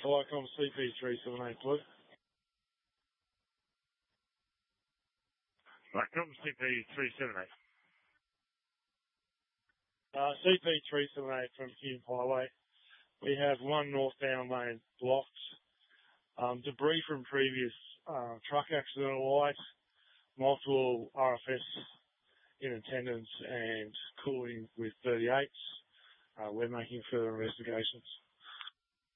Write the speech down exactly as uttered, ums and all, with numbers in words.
Flycom C P three seven eight Blue. Flycom C P three seven eight. Uh, C P three seven eight from Hume Highway. We have one northbound lane blocked. Um, debris from previous uh, truck accident light, multiple R F S in attendance and cooling with thirty-eights. Uh, we're making further investigations.